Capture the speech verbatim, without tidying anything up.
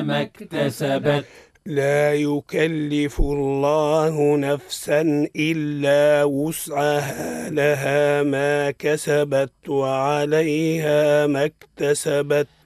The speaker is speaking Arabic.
ما اكتسبت. لا يكلف الله نفسا إلا وسعها، لها ما كسبت وعليها ما اكتسبت.